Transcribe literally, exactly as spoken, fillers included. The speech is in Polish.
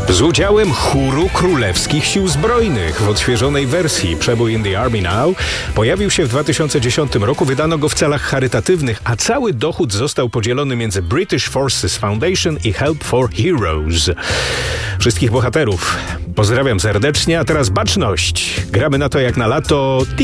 Z udziałem chóru Królewskich Sił Zbrojnych w odświeżonej wersji przebój In the Army Now pojawił się w dwa tysiące dziesiątym roku. Wydano go w celach charytatywnych, a cały dochód został podzielony między British Forces Foundation i Help for Heroes. Wszystkich bohaterów pozdrawiam serdecznie, a teraz baczność. Gramy na to jak na lato.